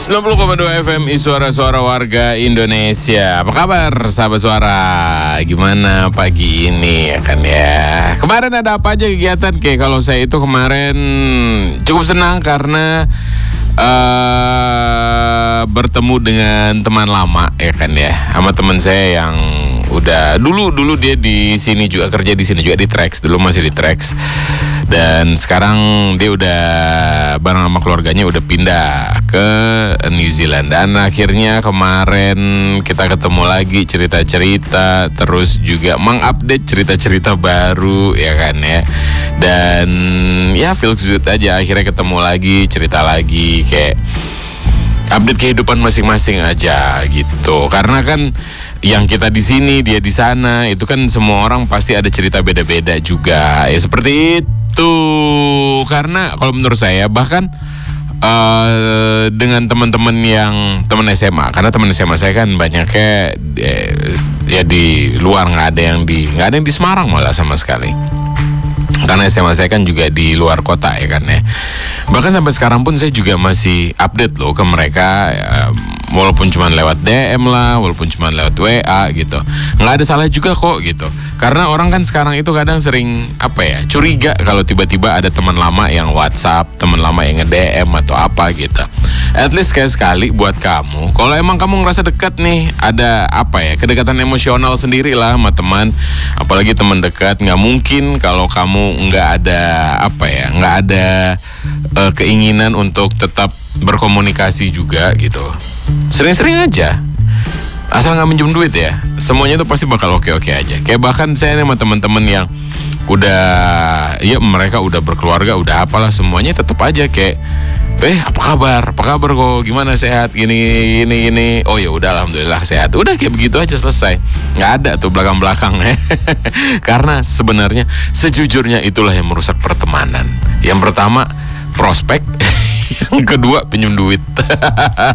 90,2 FM Suara-suara warga Indonesia. Apa kabar sahabat suara? Gimana pagi ini ya kan ya? Kemarin ada apa aja kegiatan? Kayak kalau saya itu kemarin cukup senang karena bertemu dengan teman lama ya kan ya. Sama teman saya yang udah dulu dia di sini juga, kerja di sini juga di Trax, dulu masih di Trax. Dan sekarang dia udah bareng sama keluarganya udah pindah ke New Zealand. Dan akhirnya kemarin kita ketemu lagi, cerita-cerita, terus juga mengupdate cerita-cerita baru ya kan ya. Dan ya feel good aja, akhirnya ketemu lagi, cerita lagi, kayak update kehidupan masing-masing aja gitu. Karena kan yang kita di sini, dia di sana, itu kan semua orang pasti ada cerita beda-beda juga. Ya seperti itu. Karena kalau menurut saya bahkan dengan teman-teman yang teman SMA, karena teman SMA saya kan banyaknya ya di luar, nggak ada yang di Semarang malah sama sekali. Karena SMA saya kan juga di luar kota ya kan ya. Bahkan sampai sekarang pun saya juga masih update loh ke mereka, walaupun cuma lewat DM lah, walaupun cuma lewat WA gitu. Nggak ada salah juga kok gitu. Karena orang kan sekarang itu kadang sering curiga kalau tiba-tiba ada teman lama yang WhatsApp, teman lama yang nge-DM atau apa gitu. At least sekali buat kamu, kalau emang kamu ngerasa dekat nih, ada kedekatan emosional sendiri lah sama teman, apalagi teman dekat. Nggak mungkin kalau kamu nggak ada keinginan untuk tetap berkomunikasi juga gitu. Sering-sering aja, asal nggak minjem duit ya, semuanya tuh pasti bakal oke-oke aja. Kayak bahkan saya sama teman-teman yang mereka udah berkeluarga, udah apalah, semuanya tetap aja kayak apa kabar kok, gimana, sehat, gini. Oh ya udah, alhamdulillah sehat. Udah kayak begitu aja, selesai. Nggak ada tuh belakang karena sebenarnya sejujurnya itulah yang merusak pertemanan. Yang pertama prospek, yang kedua pinjam duit.